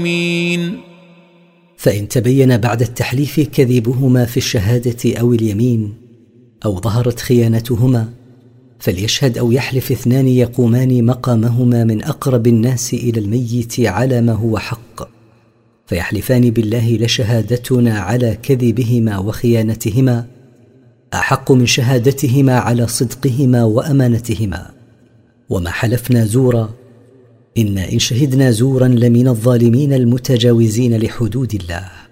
فإن تبين بعد التحليف كذبهما في الشهادة أو اليمين، أو ظهرت خيانتهما، فليشهد أو يحلف 2 يقومان مقامهما من أقرب الناس إلى الميت على ما هو حق، فيحلفان بالله لشهادتنا على كذبهما وخيانتهما أحق من شهادتهما على صدقهما وأمانتهما، وما حلفنا زورا، إن شهدنا زورا لمن الظالمين المتجاوزين لحدود الله.